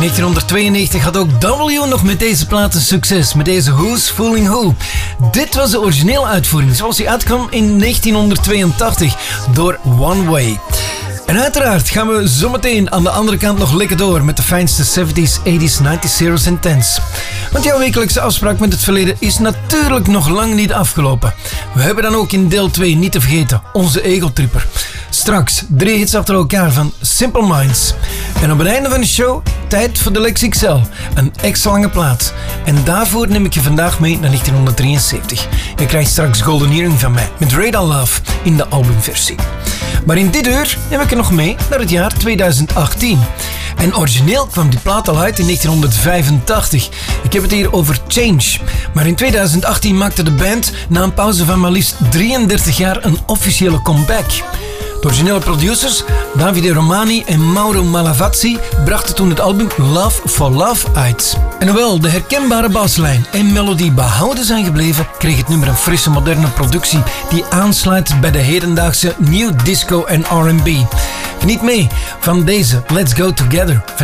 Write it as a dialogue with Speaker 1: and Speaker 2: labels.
Speaker 1: 1992 had ook W nog met deze plaat een succes, met deze Who's Fooling Who. Dit was de originele uitvoering, zoals die uitkwam in 1982 door One Way. En uiteraard gaan we zometeen aan de andere kant nog lekker door met de fijnste 70s, 80s, 90s, zeros en tens. Want jouw wekelijkse afspraak met het verleden is natuurlijk nog lang niet afgelopen. We hebben dan ook in deel 2 niet te vergeten onze egotripper. Straks 3 hits achter elkaar van Simple Minds. En op het einde van de show tijd voor de Lex XL. Een extra lange plaat. En daarvoor neem ik je vandaag mee naar 1973. Je krijgt straks Golden Earring van mij met Radar Love in de albumversie. Maar in dit uur neem ik er nog mee naar het jaar 2018. En origineel kwam die plaat al uit in 1985. Ik heb het hier over Change. Maar in 2018 maakte de band na een pauze van maar liefst 33 jaar een officiële comeback. De originele producers, Davide Romani en Mauro Malavazzi, brachten toen het album Love for Love uit. En hoewel de herkenbare baslijn en melodie behouden zijn gebleven, kreeg het nummer een frisse moderne productie die aansluit bij de hedendaagse new disco en R&B. Geniet mee van deze Let's Go Together.